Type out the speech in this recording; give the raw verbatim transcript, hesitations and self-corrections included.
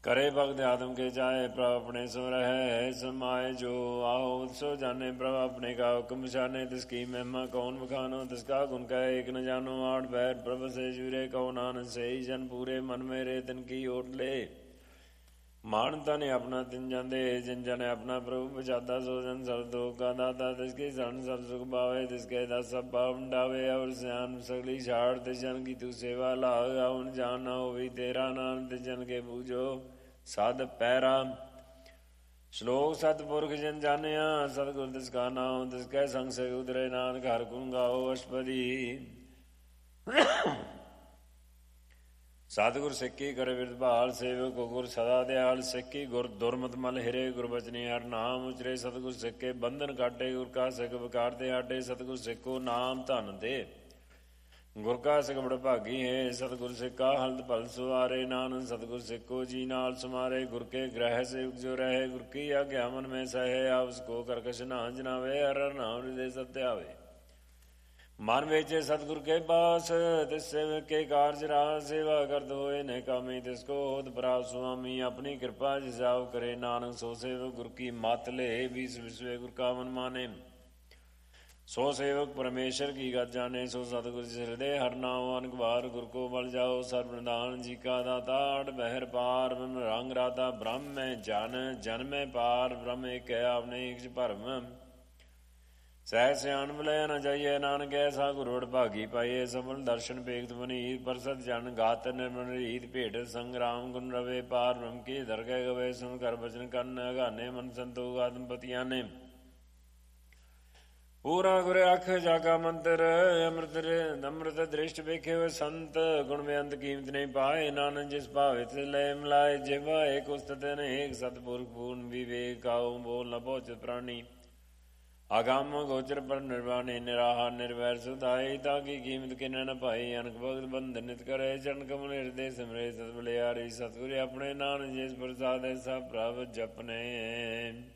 करे भगत आदम के जाए प्रभ अपने सो रहे समाये जो आओ सो जाने प्रभ अपने का हुक्म जाने तिसकी महिमा कौन बखानो तिसका गुण कहे एक न जानो आठ बैर प्रभ से जुरे कौन आनंद से ही जन पूरे मन मेरे तिनकी ओट ले मानता ने अपना तिन जाते जिन जन अपना प्रभु बचाता सो जन सब दो का दाता तिसके सन सब सुख पावे तिसके दस सब पाप डावे और सियान सगली छाड़ तिस जन की तू सेवा लाग उन जान हो भी तेरा नाम तिस जन के पूजो सद पैरा श्लोक सतपुरख जन जानिया सतगुर तिसका नाम तिसकै संग से उतरे नानक हर गुण गाओ अष्टपदी सतगुर सिक्की कर विरभाल सेवक गुर सदा दयाल सिक्की गुर दुर्मत मल हिरे गुर बचनी हर नाम उचरे सतगुर सिक्के बंधन काटे गुर का सिख विकार ते हाटे सतगुर सिक्को नाम धन दे गुर का सिख बड़ भागी है सतगुर सिक्का हल्द भल सुवारे नानक सतगुर सिक्को जी नाल समारे गुर के ग्रह से जो रहे गुर की आज्ञा मन में सहे आप उसको करकश ना जनावे हर हर नाम हृदय सत्य आवे मन बेचे सतगुर के पास तिस सेवक के कार्य राह सेवा करत होए न कामी तिसको होत प्राप्त स्वामी अपनी कृपा जिसाव करे नानक सो सेवक गुर की मत ले बीस विश्व गुर का मन माने सो सेवक परमेश्वर की गत जाने सो सतगुर हृदय हर नाम अनक बार गुर को बल जाओ सर्वप्रधान जी का दाता अठ बहर पार रंग राता ब्रह्म में जन जन में पार ब्रह्म एक है आपने एक भरम सह सियान भले न जाइए नानक ऐसा गुरुड़ भागी पाइए सफल दर्शन पेक्त मनीर प्रसद जन गात निर्मल रीत भेट संग्राम गुण रवे पार ब्रह्म की दरगह गवे सुन कर बचन कन्न गाने मन संतोष आत्मपतिया ने पूरा गुर अख जागा मंत्र अमृत अमृत दृष्ट वेखे हुए संत गुण बेअंत कीमत नहीं पाए नानक जिस भावित लय मिलाए जिवा एक उस्तत एक सतपुरख पूर्ण विवेक आओ बोल न पहुंच प्राणी आगाम गोचर पर निर्वाणी निराहार निर्वैर सुधाई ताकि कीमत के न पाई अनक भगत बंध नित करे चरण कमल हृदय सिमरे सत बलिहारी सतगुर अपने नानक जिस प्रसाद ऐसा प्रभ जपने